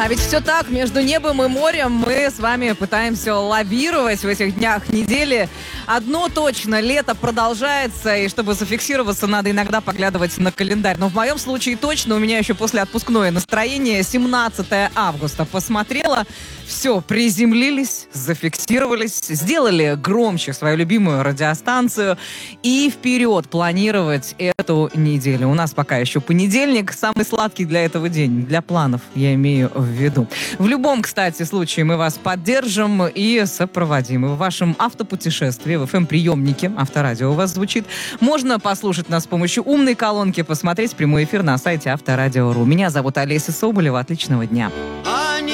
А ведь все так, между небом и морем мы с вами пытаемся лавировать в этих днях недели. Одно точно, лето продолжается, и чтобы зафиксироваться, надо иногда поглядывать на календарь. Но в моем случае точно, у меня еще после отпускное настроение, 17 августа посмотрела, все, приземлились, зафиксировались, сделали громче свою любимую радиостанцию и вперед планировать эту неделю. У нас пока еще понедельник, самый сладкий для этого день, для планов, я имею в виду. В любом, кстати, случае мы вас поддержим и сопроводим. И в вашем автопутешествии, в FM-приемнике, авторадио у вас звучит, можно послушать нас с помощью умной колонки, посмотреть прямой эфир на сайте Авторадио.ру. Меня зовут Олеся Соболева. Отличного дня.